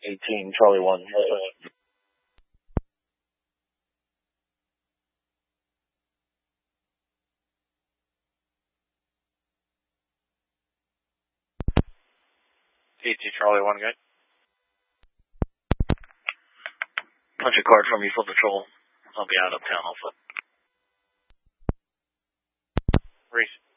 18 Charlie 1. Charlie 1, good. Punch a card from you for patrol. I'll be out uptown also. Reese.